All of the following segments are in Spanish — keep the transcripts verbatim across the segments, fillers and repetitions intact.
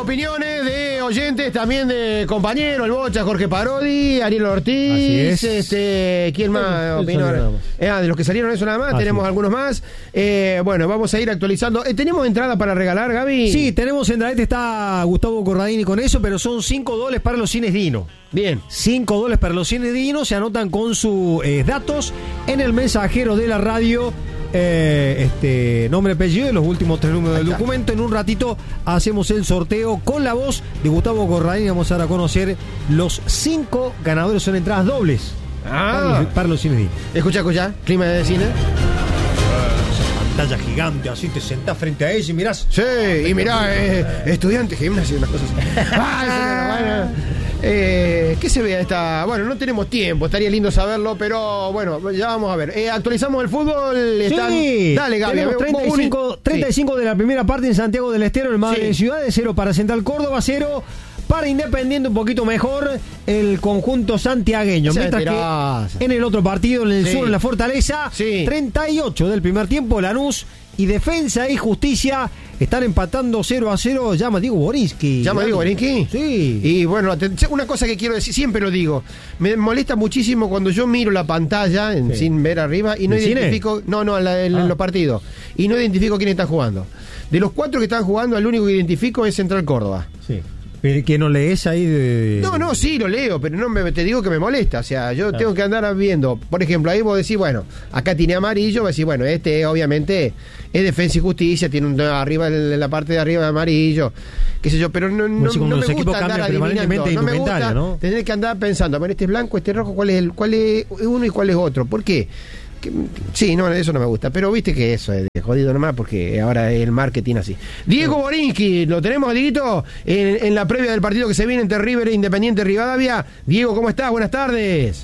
opiniones de oyentes, también de compañeros, el Bocha, Jorge Parodi, Ariel Ortiz. Así es. Este, ¿quién más opinó? Eh, ah, de los que salieron eso nada más, Así tenemos es. algunos más. Eh, bueno, vamos a ir actualizando. Eh, ¿Tenemos entrada para regalar, Gaby? Sí, tenemos entrada. Este está Gustavo Corradini con eso, pero son cinco dólares para los cines Dino. Bien. cinco dólares para los cines Dino. Se anotan con sus eh, datos en el mensajero de la radio. Eh, este nombre, apellido y los últimos tres números del documento. En un ratito hacemos el sorteo con la voz de Gustavo Corradini. Vamos a dar a conocer los cinco ganadores. Son entradas dobles Ah. para los, para los cines Dino. Escucha, escucha, clima de cine. Pantalla gigante, así te sentás frente a ella y mirás. Sí, y mirá, eh, estudiante, gimnasio y unas cosas así. Ah, eso, bueno. Eh, ¿Qué se ve esta? Bueno, no tenemos tiempo, estaría lindo saberlo, pero bueno, ya vamos a ver. Eh, actualizamos el fútbol. Están... Sí, Dale, Gaby. tenemos treinta y cinco, treinta y cinco sí. de la primera parte en Santiago del Estero, el Madre Sí. de Ciudades, cero para Central Córdoba, cero para Independiente, un poquito mejor el conjunto santiagueño. Esa Mientras enterás. que en el otro partido, en el Sí. sur, en la Fortaleza, Sí. treinta y ocho del primer tiempo, Lanús y Defensa y Justicia están empatando cero a cero. Llama Diego Borinsky. ¿Llama Diego Borinsky? Sí. Y bueno, te- una cosa que quiero decir, siempre lo digo, me molesta muchísimo cuando yo miro la pantalla en, Sí. sin ver arriba y no ¿El cine? identifico, no, no, en, la- en Ah. los partidos, y no identifico quién está jugando. De los cuatro que están jugando, el único que identifico es Central Córdoba. Sí. Pero que no lees ahí de... No, no, sí, lo leo, pero no me, te digo que me molesta. O sea, yo tengo que andar viendo. Por ejemplo, ahí vos decís, bueno, acá tiene amarillo, vos decís, bueno, este obviamente es Defensa y Justicia, tiene un, arriba en la parte de arriba de amarillo, qué sé yo, pero no, no, Pues sí, cuando no los me equipos gusta andar cambian adivinando. permanentemente No me indumentaria, gusta ¿no? tener que andar pensando, a ver, este es blanco, este rojo, ¿cuál es el, cuál es uno y cuál es otro? ¿Por qué? Que- sí, no, eso no me gusta, pero viste que eso es de jodido nomás porque ahora es el marketing así. Diego Borinsky, lo tenemos, Dieguito, en, en la previa del partido que se viene entre River e Independiente Rivadavia. Diego, ¿cómo estás? Buenas tardes.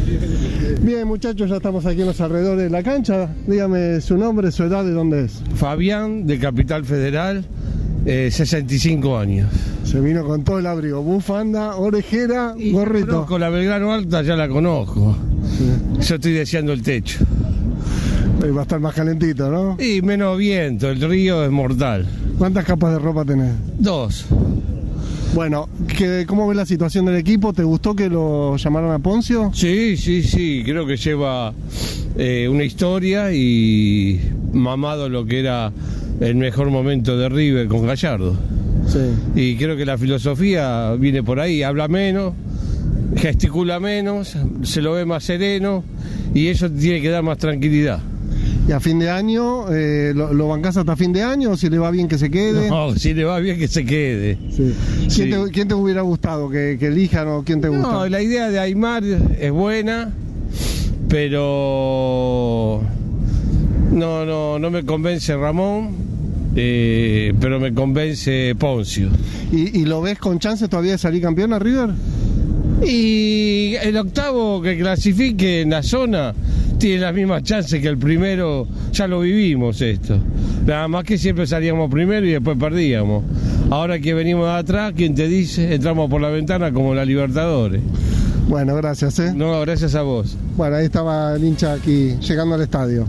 Bien, muchachos, ya estamos aquí en los alrededores de la cancha. Dígame su nombre, su edad, de dónde es. Fabián, de Capital Federal, eh, sesenta y cinco años. Se vino con todo el abrigo, bufanda, orejera, Y gorrito. conozco la Belgrano Alta, ya la conozco. Yo estoy deseando el techo. Eh, Va a estar más calentito, ¿no? Y menos viento, el río es mortal. ¿Cuántas capas de ropa tenés? Dos. Bueno, ¿qué, ¿cómo ves la situación del equipo? ¿Te gustó que lo llamaran a Poncio? Sí, sí, sí, creo que lleva eh, una historia y mamado lo que era el mejor momento de River con Gallardo. Sí. Y creo que la filosofía viene por ahí, habla menos, gesticula menos, se lo ve más sereno y eso tiene que dar más tranquilidad. ¿Y a fin de año, eh, lo, lo bancás hasta fin de año o si le va bien que se quede? No, si le va bien que se quede. Sí. ¿Quién, Sí. Te, quién te hubiera gustado que, que elijan o quién te gusta? No, la idea de Aymar es buena, pero no, no, no me convence Ramón, eh, pero me convence Poncio. ¿Y, ¿Y lo ves con chance todavía de salir campeón a River? Y el octavo que clasifique en la zona tiene las mismas chances que el primero, ya lo vivimos esto. Nada más que siempre salíamos primero y después perdíamos. Ahora que venimos de atrás, ¿quién te dice? Entramos por la ventana como la Libertadores. Bueno, gracias, ¿eh? No, gracias a vos. Bueno, ahí estaba el hincha aquí, llegando al estadio.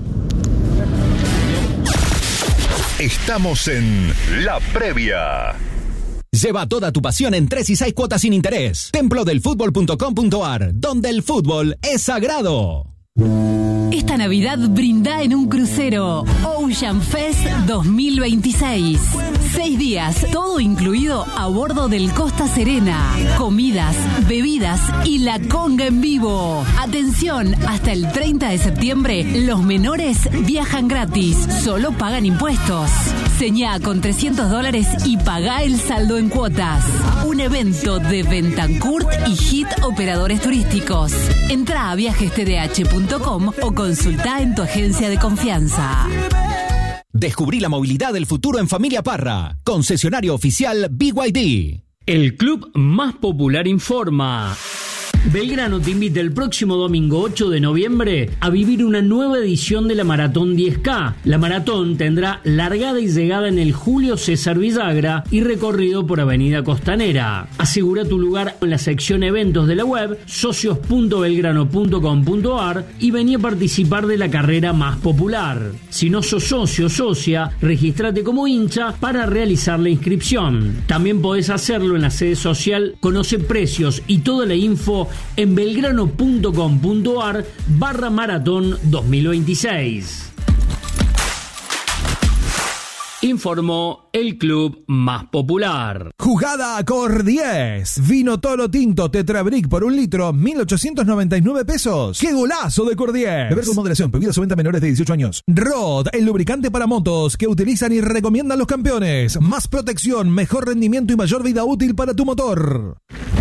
Estamos en La Previa. Lleva toda tu pasión en tres y seis cuotas sin interés. templo del fútbol punto com punto a r, donde el fútbol es sagrado. Esta Navidad brinda en un crucero Ocean Fest dos mil veintiséis. Seis días, todo incluido a bordo del Costa Serena. Comidas, bebidas y la conga en vivo. Atención, hasta el treinta de septiembre, los menores viajan gratis. Solo pagan impuestos. Señá con trescientos dólares y pagá el saldo en cuotas. Un evento de Bentancourt y Hit Operadores Turísticos. Entrá a viajes t d h punto com o consultá en tu agencia de confianza. Descubrí la movilidad del futuro en Familia Parra. Concesionario oficial B Y D. El club más popular informa. Belgrano te invita el próximo domingo ocho de noviembre a vivir una nueva edición de la Maratón diez K. La maratón tendrá largada y llegada en el Julio César Villagra y recorrido por Avenida Costanera. Asegura tu lugar en la sección eventos de la web socios punto belgrano punto com punto ar y vení a participar de la carrera más popular. Si no sos socio o socia, regístrate como hincha para realizar la inscripción. También podés hacerlo en la sede social. Conoce precios y toda la info en belgrano punto com punto ar barra maratón dos mil veintiséis. Informó el club más popular. Jugada a Cor diez. Vino Toro Tinto Tetra Brick por un litro, mil ochocientos noventa y nueve pesos. ¡Qué golazo de Cor diez! Beber con moderación, prohibido su venta a menores de dieciocho años. Rod, el lubricante para motos que utilizan y recomiendan los campeones. Más protección, mejor rendimiento y mayor vida útil para tu motor.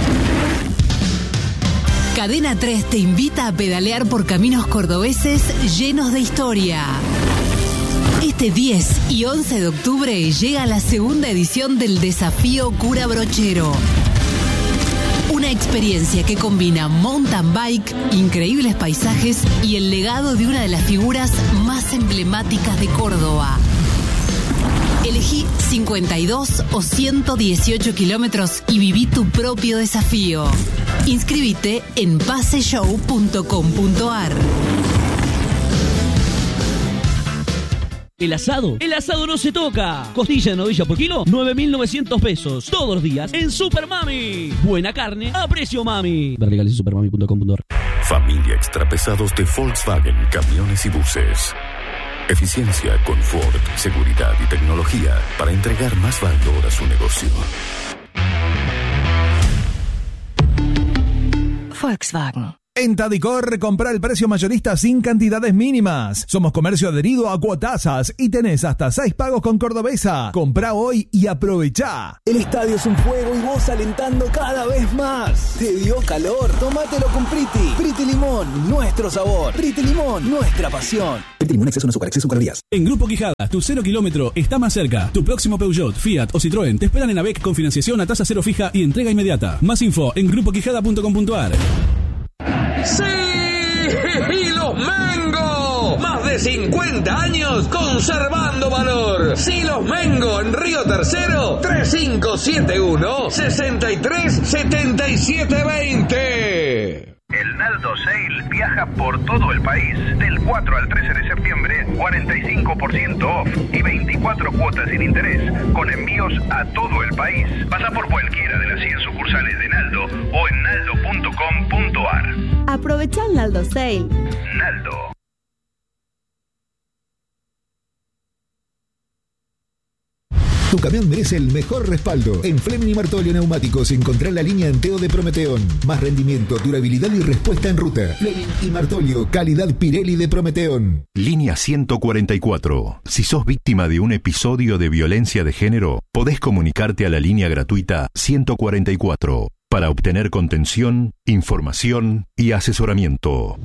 Cadena tres te invita a pedalear por caminos cordobeses llenos de historia. Este diez y once de octubre llega la segunda edición del Desafío Cura Brochero. Una experiencia que combina mountain bike, increíbles paisajes y el legado de una de las figuras más emblemáticas de Córdoba. Elegí cincuenta y dos o ciento dieciocho kilómetros y viví tu propio desafío. Inscríbete en paseshow punto com punto ar. El asado, el asado no se toca. Costilla de novilla por kilo, nueve mil novecientos pesos. Todos los días en Super Mami. Buena carne a precio mami. Ver legales en supermami punto com punto ar. Familia extrapesados de Volkswagen, camiones y buses. Eficiencia, confort, seguridad y tecnología para entregar más valor a su negocio. Volkswagen. En Tadicor, compra el precio mayorista sin cantidades mínimas. Somos comercio adherido a Cuotasas y tenés hasta seis pagos con Cordobesa. Comprá hoy y aprovechá. El estadio es un fuego y vos alentando cada vez más. ¿Te dio calor? Tómatelo con Priti. Priti Limón, nuestro sabor. Priti Limón, nuestra pasión. Priti Limón, exceso no azúcar, exceso calorías. En Grupo Quijada, tu cero kilómetro está más cerca. Tu próximo Peugeot, Fiat o Citroën te esperan en AVEC con financiación a tasa cero fija y entrega inmediata. Más info en grupo quijada punto com punto ar. ¡Sí! ¡Y los Mengo! Más de cincuenta años conservando valor. ¡Sí, los Mengo! En Río Tercero, tres cinco siete uno, seis tres siete siete dos cero. El Naldo Sale viaja por todo el país. Del cuatro al trece de septiembre, cuarenta y cinco por ciento off y veinticuatro cuotas sin interés, con envíos a todo el país. Pasa por cualquiera de las cien sucursales de Naldo o en naldo punto com punto ar. Aprovecha el Naldo Sale. Naldo. Tu camión merece el mejor respaldo. En Fleming Martolio Neumáticos encontrá la línea Enteo de Prometeón. Más rendimiento, durabilidad y respuesta en ruta. Fleming y Martolio, calidad Pirelli de Prometeón. Línea ciento cuarenta y cuatro. Si sos víctima de un episodio de violencia de género, podés comunicarte a la línea gratuita ciento cuarenta y cuatro para obtener contención, información y asesoramiento.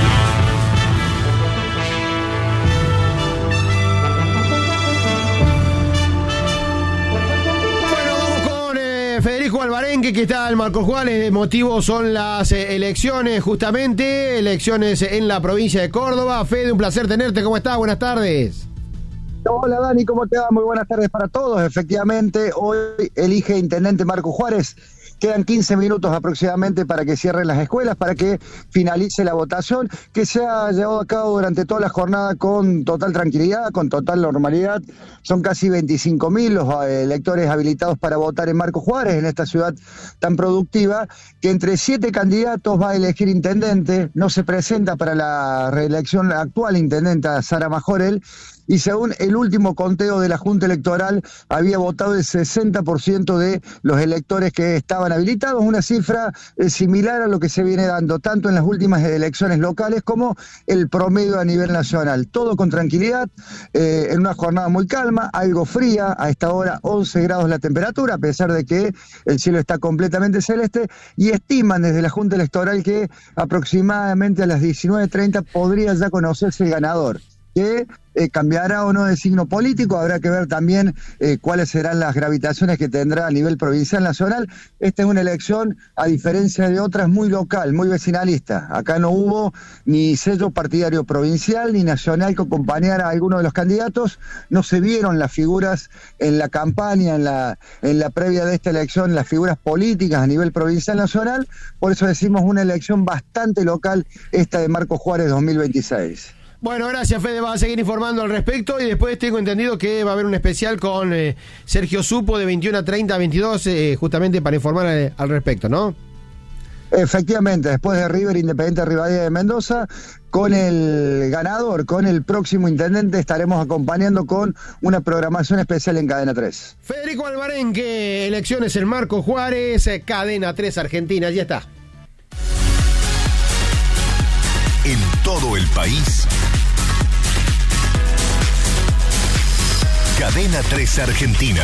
Federico Alvarenque, que está en Marcos Juárez. El motivo son las eh, elecciones, justamente, elecciones en la provincia de Córdoba. Fede, un placer tenerte. ¿Cómo estás? Buenas tardes. Hola Dani, ¿cómo te va? Muy buenas tardes para todos. Efectivamente, hoy elige intendente Marcos Juárez. Quedan quince minutos aproximadamente para que cierren las escuelas, para que finalice la votación, que se ha llevado a cabo durante toda la jornada con total tranquilidad, con total normalidad. Son casi veinticinco mil los electores habilitados para votar en Marcos Juárez, en esta ciudad tan productiva, que entre siete candidatos va a elegir intendente. No se presenta para la reelección la actual intendenta Sara Majorel, y según el último conteo de la Junta Electoral, había votado el sesenta por ciento de los electores que estaban habilitados, una cifra eh, similar a lo que se viene dando tanto en las últimas elecciones locales como el promedio a nivel nacional. Todo con tranquilidad, eh, en una jornada muy calma, algo fría, a esta hora once grados la temperatura, a pesar de que el cielo está completamente celeste, y estiman desde la Junta Electoral que aproximadamente a las diecinueve treinta podría ya conocerse el ganador. que eh, cambiará o no de signo político, habrá que ver también eh, cuáles serán las gravitaciones que tendrá a nivel provincial, nacional. Esta es una elección, a diferencia de otras, muy local, muy vecinalista. Acá no hubo ni sello partidario provincial ni nacional que acompañara a alguno de los candidatos, no se vieron las figuras en la campaña, en la, en la previa de esta elección, las figuras políticas a nivel provincial, nacional, por eso decimos una elección bastante local, esta de Marco Juárez dos mil veintiséis. Bueno, gracias, Fede, va a seguir informando al respecto y después tengo entendido que va a haber un especial con eh, Sergio Supo de veintiuno a treinta a veintidós, eh, justamente para informar eh, al respecto, ¿no? Efectivamente, después de River Independiente Rivadavia de Mendoza, con el ganador, con el próximo intendente, estaremos acompañando con una programación especial en Cadena tres. Federico Alvarenque, elecciones en Marco Juárez, eh, Cadena tres Argentina, ya está. En todo el país, Cadena tres Argentina.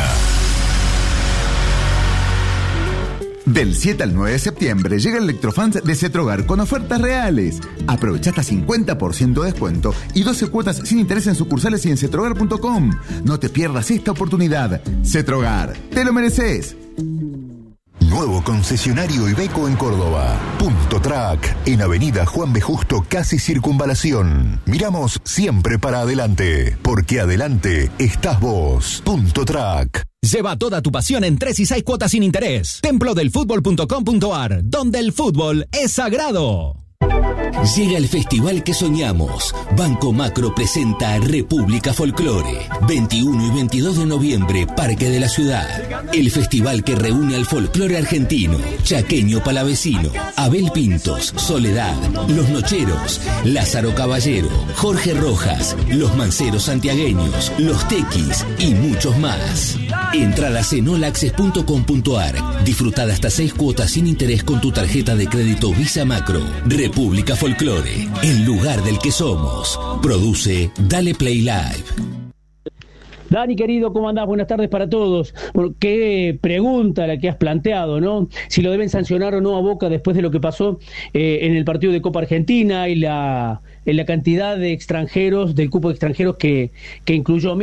Del siete al nueve de septiembre llega el Electrofans de Cetrogar con ofertas reales. Aprovecha hasta cincuenta por ciento de descuento y doce cuotas sin interés en sucursales y en cetrogar punto com. No te pierdas esta oportunidad. Cetrogar, te lo mereces. Nuevo concesionario Iveco en Córdoba. Punto Track, en Avenida Juan B. Justo, casi Circunvalación. Miramos siempre para adelante, porque adelante estás vos. Punto Track. Lleva toda tu pasión en tres y seis cuotas sin interés. templo del fútbol punto com punto ar, donde el fútbol es sagrado. Llega el festival que soñamos. Banco Macro presenta República Folclore. veintiuno y veintidós de noviembre, Parque de la Ciudad. El festival que reúne al folclore argentino, chaqueño palavecino, Abel Pintos, Soledad, Los Nocheros, Lázaro Caballero, Jorge Rojas, Los Manceros Santiagueños, Los Tequis y muchos más. Entradas en all access punto com punto ar. Disfruta de hasta seis cuotas sin interés con tu tarjeta de crédito Visa Macro. República Folclore, el lugar del que somos. Produce Dale Play Live. Dani, querido, ¿cómo andás? Buenas tardes para todos. Bueno, qué pregunta la que has planteado, ¿no? Si lo deben sancionar o no a Boca después de lo que pasó eh, en el partido de Copa Argentina y la, en la cantidad de extranjeros, del cupo de extranjeros que, que incluyó.